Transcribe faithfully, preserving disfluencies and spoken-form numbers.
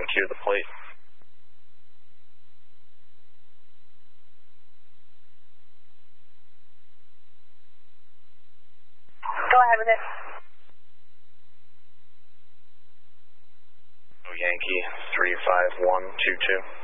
queue to the plate. Go ahead with it. Yankee three five one two two.